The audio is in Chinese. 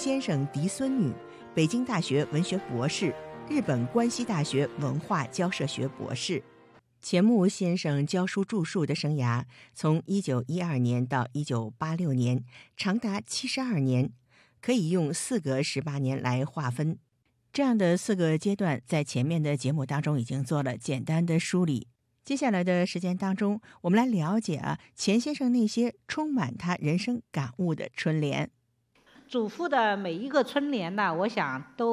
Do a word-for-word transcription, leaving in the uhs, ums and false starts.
先生嫡孙女，北京大学文学博士，日本关西大学文化交涉学博士。钱穆先生教书著述的生涯从一九一二年到一九八六年，长达七十二年，可以用四个十八年来划分。这样的四个阶段在前面的节目当中已经做了简单的梳理。接下来的时间当中，我们来了解啊钱先生那些充满他人生感悟的春联。 祖父的每一个春联呢，我想都